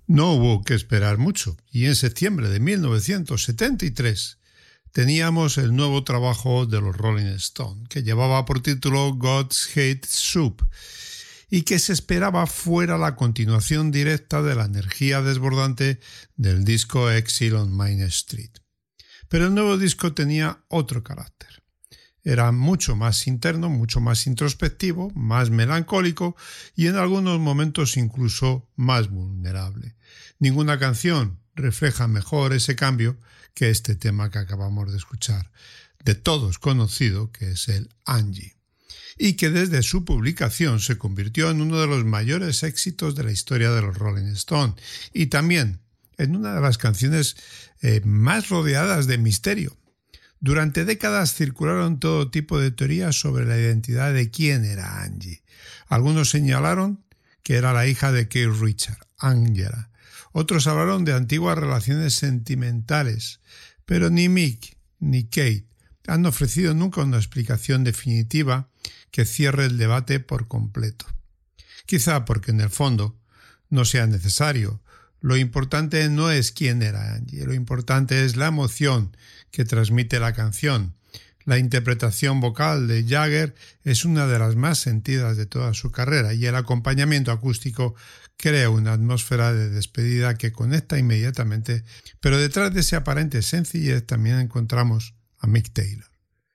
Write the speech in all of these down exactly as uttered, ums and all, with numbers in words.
No hubo que esperar mucho, y en septiembre de mil novecientos setenta y tres teníamos el nuevo trabajo de los Rolling Stones, que llevaba por título God's Hate Soup, y que se esperaba fuera la continuación directa de la energía desbordante del disco Exile on Main Street. Pero el nuevo disco tenía otro carácter. Era mucho más interno, mucho más introspectivo, más melancólico y en algunos momentos incluso más vulnerable. Ninguna canción refleja mejor ese cambio que este tema que acabamos de escuchar, de todos conocido, que es el Angie, y que desde su publicación se convirtió en uno de los mayores éxitos de la historia de los Rolling Stones y también en una de las canciones eh, más rodeadas de misterio. Durante décadas circularon todo tipo de teorías sobre la identidad de quién era Angie. Algunos señalaron que era la hija de Keith Richards, Angela. Otros hablaron de antiguas relaciones sentimentales, pero ni Mick ni Kate han ofrecido nunca una explicación definitiva que cierre el debate por completo. Quizá porque en el fondo no sea necesario. Lo importante no es quién era Angie, lo importante es la emoción que transmite la canción. La interpretación vocal de Jagger es una de las más sentidas de toda su carrera y el acompañamiento acústico crea una atmósfera de despedida que conecta inmediatamente, pero detrás de ese aparente sencillez también encontramos a Mick Taylor.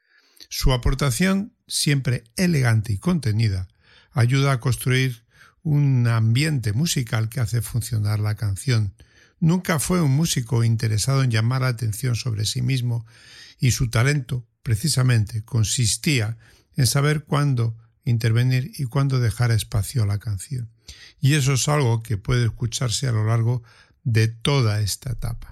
Su aportación, siempre elegante y contenida, ayuda a construir un ambiente musical que hace funcionar la canción. Nunca fue un músico interesado en llamar la atención sobre sí mismo y su talento, precisamente, consistía en saber cuándo intervenir y cuándo dejar espacio a la canción. Y eso es algo que puede escucharse a lo largo de toda esta etapa.